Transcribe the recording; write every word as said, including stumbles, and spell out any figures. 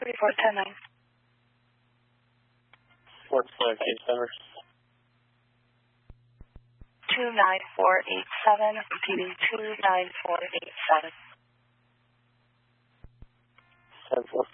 thirty-four ten nine. Four four eight seven. Two nine four eight seven. Repeating two nine four eight seven. Seven four